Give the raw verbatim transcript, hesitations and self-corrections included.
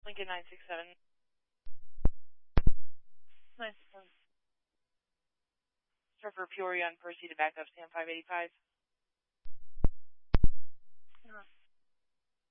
Lincoln nine six seven. nine six seven. Trevor Peoria on Percy to back up Sam five eighty-five. Yeah.